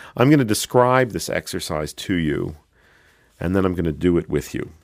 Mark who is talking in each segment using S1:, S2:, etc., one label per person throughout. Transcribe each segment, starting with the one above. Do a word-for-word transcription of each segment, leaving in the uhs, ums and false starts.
S1: I'm going to describe this exercise to you, and then I'm going to do it with you.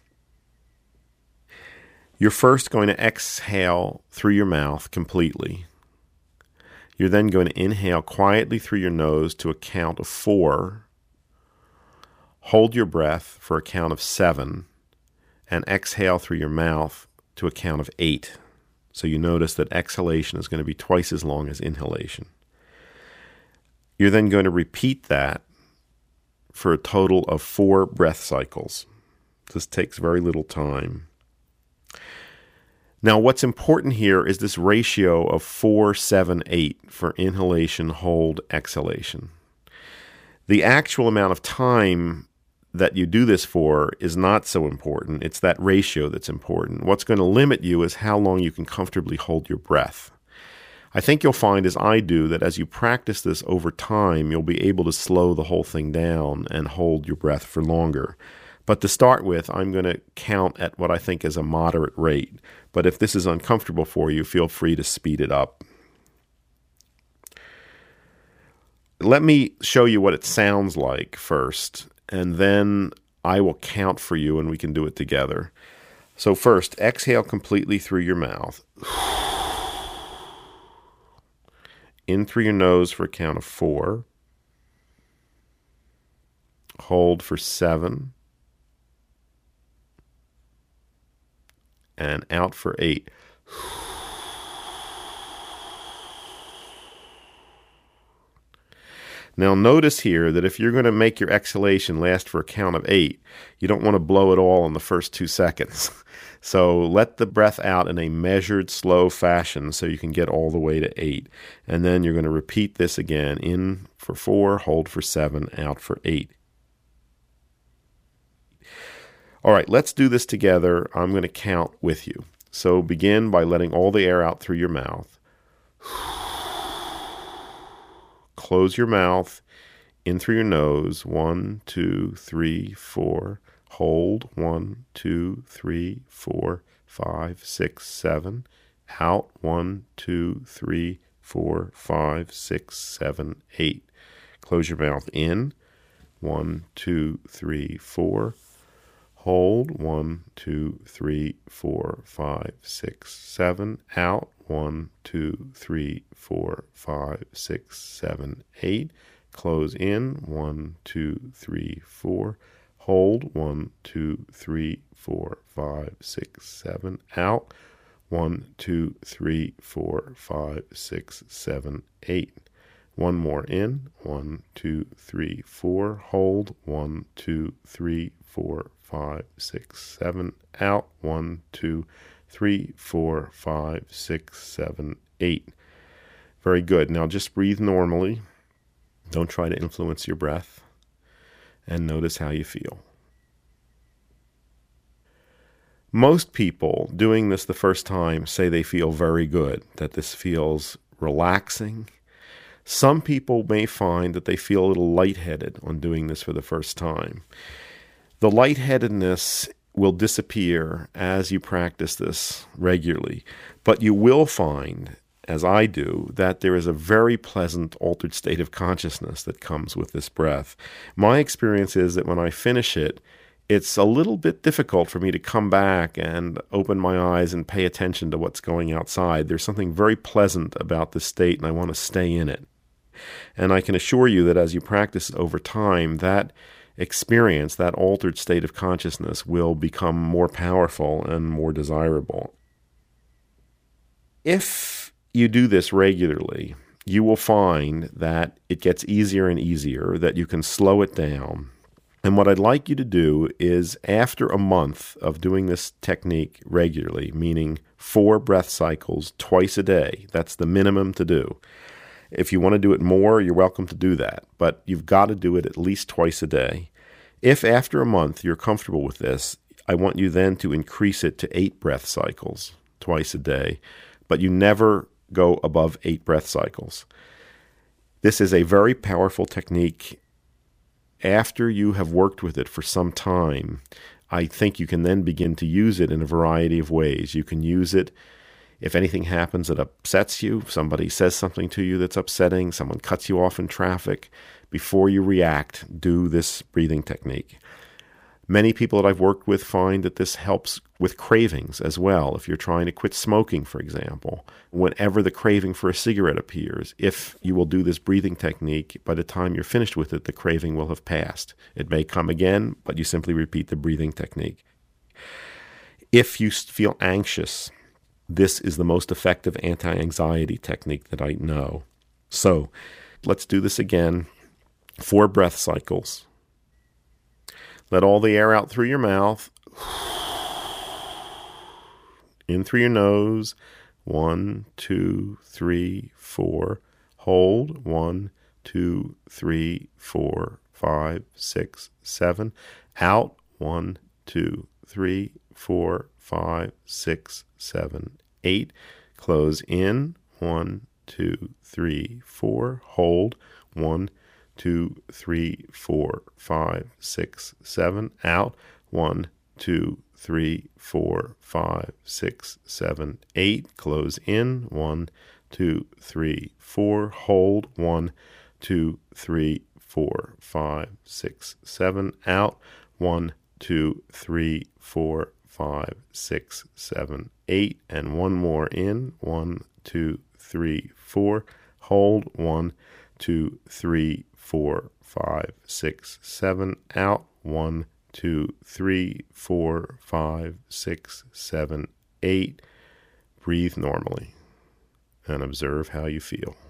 S1: You're first going to exhale through your mouth completely. You're then going to inhale quietly through your nose to a count of four. Hold your breath for a count of seven, and exhale through your mouth to a count of eight. So you notice that exhalation is going to be twice as long as inhalation. You're then going to repeat that for a total of four breath cycles. This takes very little time. Now, what's important here is this ratio of four, seven, eight for inhalation, hold, exhalation. The actual amount of time that you do this for is not so important. It's that ratio that's important. What's going to limit you is how long you can comfortably hold your breath. I think you'll find, as I do, that as you practice this over time, you'll be able to slow the whole thing down and hold your breath for longer. But to start with, I'm going to count at what I think is a moderate rate. But if this is uncomfortable for you, feel free to speed it up. Let me show you what it sounds like first, and then I will count for you and we can do it together. So first, exhale completely through your mouth. In through your nose for a count of four. Hold for seven. And out for eight. Now notice here that if you're going to make your exhalation last for a count of eight, you don't want to blow it all in the first two seconds. So let the breath out in a measured, slow fashion so you can get all the way to eight. And then you're going to repeat this again. In for four, hold for seven, out for eight. All right, let's do this together. I'm going to count with you. So begin by letting all the air out through your mouth. Close your mouth, in through your nose. One, two, three, four. Hold. One, two, three, four, five, six, seven. Out. One, two, three, four, five, six, seven, eight. Close your mouth. In. One, two, three, four. Hold. One, two, three, four, five, six, seven. Out. One, two, three, four, five, six, seven, eight. Close in. One, two, three, four. Hold. One, two, three, four, five, six, seven. Out. One, two, three, four, five, six, seven, eight. One more in. One, two, three, four. Hold. One, two, three, four, five, six, seven. Out. One, two, three, four, five, six, seven, eight. Very good. Now just breathe normally. Don't try to influence your breath. And notice how you feel. Most people doing this the first time say they feel very good, that this feels relaxing. Some people may find that they feel a little lightheaded on doing this for the first time. The lightheadedness will disappear as you practice this regularly, but you will find, as I do, that there is a very pleasant altered state of consciousness that comes with this breath. My experience is that when I finish it, it's a little bit difficult for me to come back and open my eyes and pay attention to what's going outside. There's something very pleasant about this state, and I want to stay in it. And I can assure you that as you practice over time, that experience, that altered state of consciousness, will become more powerful and more desirable. If you do this regularly, you will find that it gets easier and easier, that you can slow it down. And what I'd like you to do is, after a month of doing this technique regularly, meaning four breath cycles twice a day, that's the minimum to do. If you want to do it more, you're welcome to do that, but you've got to do it at least twice a day. If after a month you're comfortable with this, I want you then to increase it to eight breath cycles twice a day, but you never go above eight breath cycles. This is a very powerful technique. After you have worked with it for some time, I think you can then begin to use it in a variety of ways. You can use it If anything happens that upsets you, somebody says something to you that's upsetting, someone cuts you off in traffic, before you react, do this breathing technique. Many people that I've worked with find that this helps with cravings as well. If you're trying to quit smoking, for example, whenever the craving for a cigarette appears, if you will do this breathing technique, by the time you're finished with it, the craving will have passed. It may come again, but you simply repeat the breathing technique. If you feel anxious, this is the most effective anti-anxiety technique that I know. So let's do this again. Four breath cycles. Let all the air out through your mouth. In through your nose. One, two, three, four. Hold. One, two, three, four, five, six, seven. Out. One, two, three, four, five, six, seven, eight. Close in. One, two, three, four. Hold. One, two, three, four, five, six, seven. Out. One, two, three, four, five, six, seven, eight. Close in. One, two, three, four. Hold. One, two, three, four, five, six, seven. Out. One, two, three, four, five, six, seven, eight. And one more in. One, two, three, four. Hold. One, two, three, four, five, six, seven. Out. One, two, three, four, five, six, seven, eight. Breathe normally and observe how you feel.